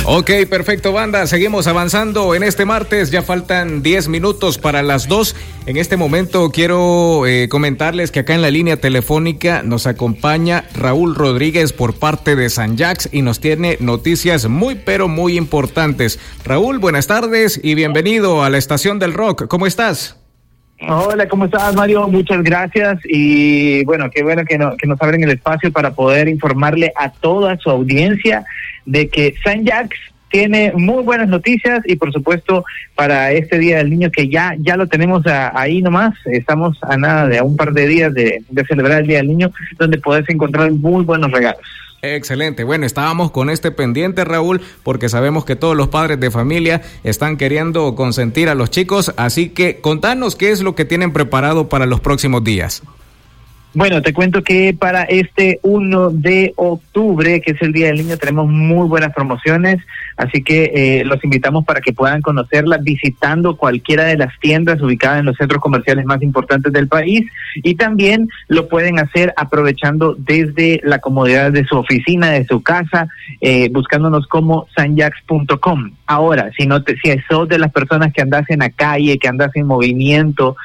Ok, perfecto, banda. Seguimos avanzando en este martes. Ya faltan 10 minutos para las 2. En este momento quiero comentarles que acá en la línea telefónica nos acompaña Raúl Rodríguez por parte de St. Jacques y nos tiene noticias muy, pero muy importantes. Raúl, buenas tardes y bienvenido a la Estación del Rock. ¿Cómo estás? Hola, ¿cómo estás, Mario? Muchas gracias y bueno que nos abren el espacio para poder informarle a toda su audiencia de que St. Jacques tiene muy buenas noticias y por supuesto para este Día del Niño que ya lo tenemos ahí nomás. Estamos a nada de un par de días de celebrar el Día del Niño, donde podés encontrar muy buenos regalos. Excelente. Bueno, estábamos con este pendiente, Raúl, porque sabemos que todos los padres de familia están queriendo consentir a los chicos, así que contanos qué es lo que tienen preparado para los próximos días. Bueno, te cuento que para este 1 de octubre, que es el Día del Niño, tenemos muy buenas promociones, así que los invitamos para que puedan conocerlas visitando cualquiera de las tiendas ubicadas en los centros comerciales más importantes del país, y también lo pueden hacer aprovechando desde la comodidad de su oficina, de su casa, buscándonos como stjacques.com. Ahora, si sos de las personas que andas en la calle, que andas en movimiento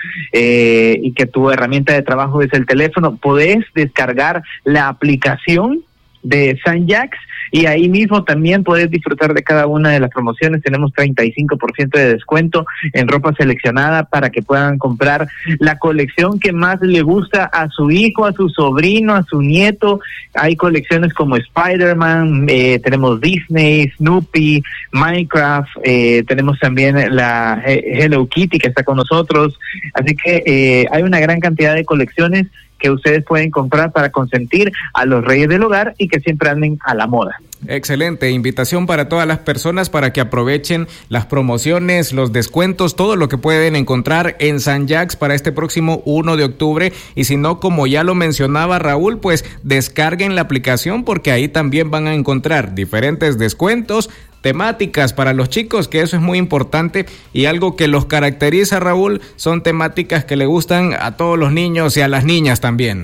y que tu herramienta de trabajo es el teléfono, podés descargar la aplicación de St. Jacques y ahí mismo también podés disfrutar de cada una de las promociones. Tenemos 35% de descuento en ropa seleccionada para que puedan comprar la colección que más le gusta a su hijo, a su sobrino, a su nieto. Hay colecciones como Spider-Man, tenemos Disney, Snoopy, Minecraft, tenemos también la Hello Kitty que está con nosotros. Así que hay una gran cantidad de colecciones que ustedes pueden comprar para consentir a los reyes del hogar y que siempre anden a la moda. Excelente, invitación para todas las personas para que aprovechen las promociones, los descuentos, todo lo que pueden encontrar en St. Jacques para este próximo 1 de octubre. Y si no, como ya lo mencionaba Raúl, pues descarguen la aplicación porque ahí también van a encontrar diferentes descuentos, temáticas para los chicos, que eso es muy importante, y algo que los caracteriza, Raúl, son temáticas que le gustan a todos los niños y a las niñas también.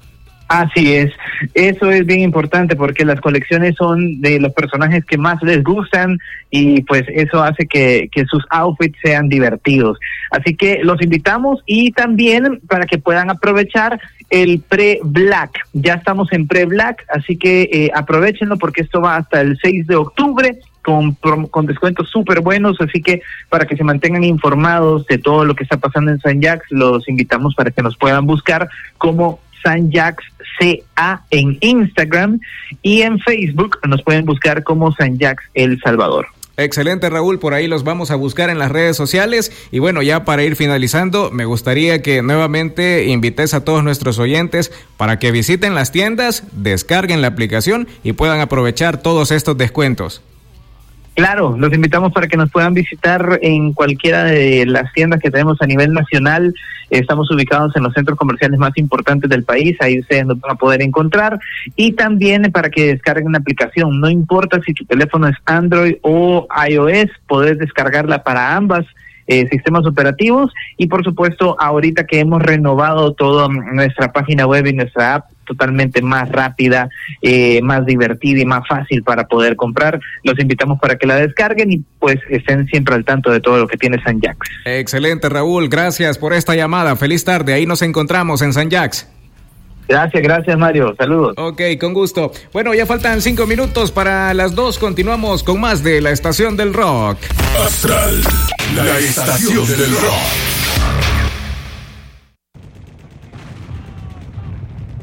Así es, eso es bien importante porque las colecciones son de los personajes que más les gustan y pues eso hace que sus outfits sean divertidos. Así que los invitamos y también para que puedan aprovechar el pre-Black. Ya estamos en pre-Black, así que aprovechenlo porque esto va hasta el 6 de octubre. Con descuentos súper buenos, así que para que se mantengan informados de todo lo que está pasando en St. Jacques, los invitamos para que nos puedan buscar como St. Jacques CA en Instagram y en Facebook nos pueden buscar como St. Jacques El Salvador. Excelente, Raúl, por ahí los vamos a buscar en las redes sociales. Y bueno, ya para ir finalizando, me gustaría que nuevamente invites a todos nuestros oyentes para que visiten las tiendas, descarguen la aplicación y puedan aprovechar todos estos descuentos. Claro, los invitamos para que nos puedan visitar en cualquiera de las tiendas que tenemos a nivel nacional. Estamos ubicados en los centros comerciales más importantes del país, ahí ustedes nos van a poder encontrar. Y también para que descarguen una aplicación, no importa si tu teléfono es Android o iOS, podés descargarla para ambas sistemas operativos. Y por supuesto, ahorita que hemos renovado toda nuestra página web y nuestra app, totalmente más rápida, más divertida y más fácil para poder comprar. Los invitamos para que la descarguen y pues estén siempre al tanto de todo lo que tiene St. Jacques. Excelente, Raúl, gracias por esta llamada. Feliz tarde, ahí nos encontramos en St. Jacques. Gracias, Mario. Saludos. Ok, con gusto. Bueno, ya faltan 5 minutos para las 2. Continuamos con más de la Estación del Rock. Astral, la estación del rock.